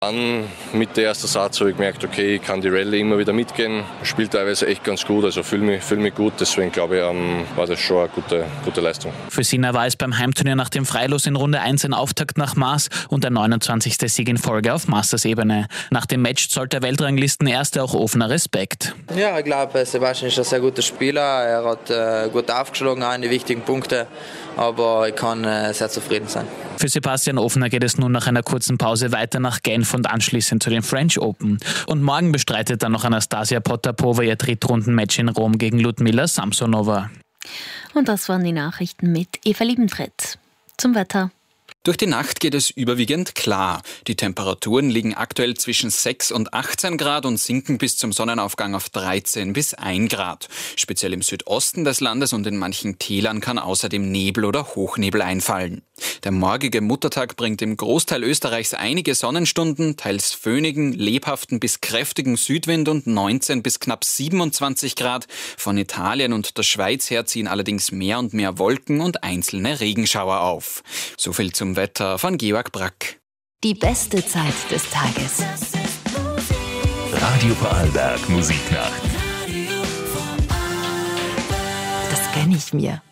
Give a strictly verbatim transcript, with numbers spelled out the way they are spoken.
An Mitte erster Satz habe ich gemerkt, okay, ich kann die Rallye immer wieder mitgehen. Spielt teilweise echt ganz gut, also fühle mich, fühl mich gut. Deswegen glaube ich, ähm, war das schon eine gute, gute Leistung. Für Sinner war es beim Heimturnier nach dem Freilos in Runde eins ein Auftakt nach Maß und der neunundzwanzigste Sieg in Folge auf Masters-Ebene. Nach dem Match zollt der Weltranglistenerste auch Ofner Respekt. Ja, ich glaube, Sebastian ist ein sehr guter Spieler. Er hat äh, gut aufgeschlagen, auch in die wichtigen Punkte. Aber ich kann äh, sehr zufrieden sein. Für Sebastian Ofner geht es nun nach einer kurzen Pause weiter nach Genf und anschließend zu den French Open. Und morgen bestreitet dann noch Anastasia Potapova ihr Drittrundenmatch in Rom gegen Ludmila Samsonova. Und das waren die Nachrichten mit Eva Liebenfried. Zum Wetter. Durch die Nacht geht es überwiegend klar. Die Temperaturen liegen aktuell zwischen sechs und achtzehn Grad und sinken bis zum Sonnenaufgang auf dreizehn bis ein Grad. Speziell im Südosten des Landes und in manchen Tälern kann außerdem Nebel oder Hochnebel einfallen. Der morgige Muttertag bringt im Großteil Österreichs einige Sonnenstunden, teils föhnigen, lebhaften bis kräftigen Südwind und neunzehn bis knapp siebenundzwanzig Grad. Von Italien und der Schweiz her ziehen allerdings mehr und mehr Wolken und einzelne Regenschauer auf. So viel zum Wetter von Georg Brack. Die beste Zeit des Tages. Radio Vorarlberg Musiknacht. Das gönn ich mir.